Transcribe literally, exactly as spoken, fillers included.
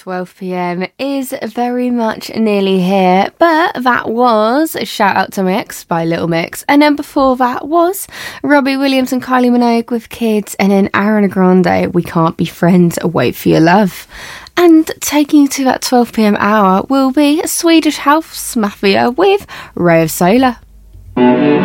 twelve p m is very much nearly here, but that was Shout Out to Mix by Little Mix, and then before that was Robbie Williams and Kylie Minogue with Kids, and then Ariana Grande, We Can't Be Friends, Wait for Your Love. And taking you to that twelve p m hour will be Swedish House Mafia with Ray of Solar.